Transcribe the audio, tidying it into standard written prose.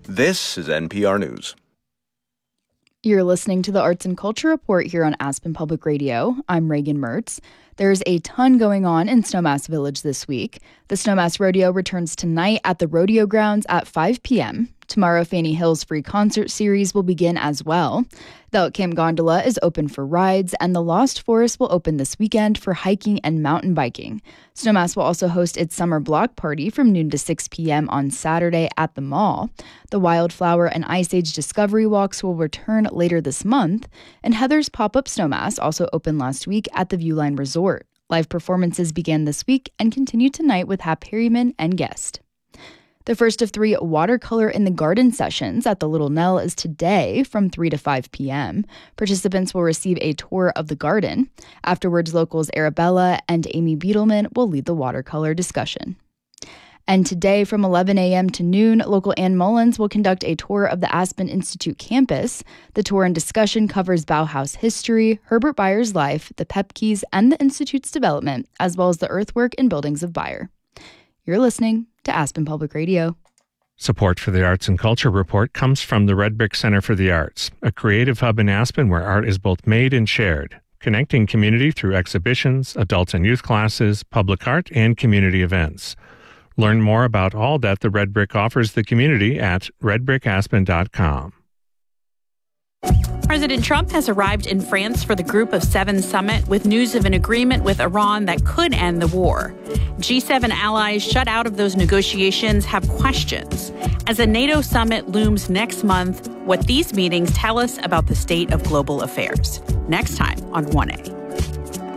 This is NPR News. You're listening to the Arts and Culture Report here on Aspen Public Radio. I'm Reagan Mertz. There's a ton going on in Snowmass Village this week. The Snowmass Rodeo returns tonight at the rodeo grounds at 5 p.m. Tomorrow, Fanny Hill's free concert series will begin as well. The Elk Camp Gondola is open for rides, and the Lost Forest will open this weekend for hiking and mountain biking. Snowmass will also host its summer block party from noon to 6 p.m. on Saturday at the mall. The Wildflower and Ice Age Discovery Walks will return later this month, and Heather's Pop-Up Snowmass also opened last week at the Viewline Resort. Live performances began this week and continue tonight with Hap Harriman and guest. The first of 3 watercolor in the garden sessions at the Little Nell is today from 3 to 5 p.m. Participants will receive a tour of the garden. Afterwards, locals Arabella and Amy Beetleman will lead the watercolor discussion. And today from 11 a.m. to noon, local Ann Mullins will conduct a tour of the Aspen Institute campus. The tour and discussion covers Bauhaus history, Herbert Bayer's life, the Pepke's, and the Institute's development, as well as the earthwork and buildings of Bayer. You're listening to Aspen Public Radio. Support for the Arts and Culture Report comes from the Red Brick Center for the Arts, a creative hub in Aspen where art is both made and shared, connecting community through exhibitions, adult and youth classes, public art, and community events. Learn more about all that the Red Brick offers the community at redbrickaspen.com. President Trump has arrived in France for the Group of Seven summit with news of an agreement with Iran that could end the war. G7 allies shut out of those negotiations have questions. As a NATO summit looms next month, what these meetings tell us about the state of global affairs. Next time on 1A.